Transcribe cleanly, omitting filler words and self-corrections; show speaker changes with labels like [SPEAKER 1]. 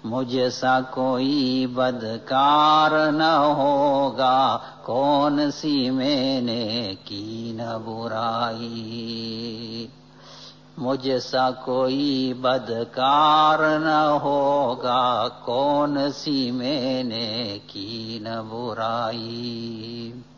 [SPEAKER 1] मुझसा कोई बदकार न होगा, कौन सी मैंने की न बुराई। मुझसा कोई बदकार न होगा, कौन सी मैंने की न बुराई।